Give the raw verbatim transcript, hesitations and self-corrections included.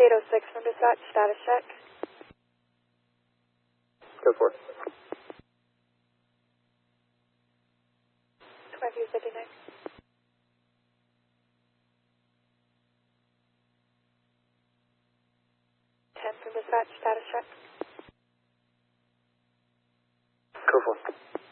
eight oh six from dispatch, status check. Go for it. twenty-two fifty-nine. ten from dispatch, status check. Go for it.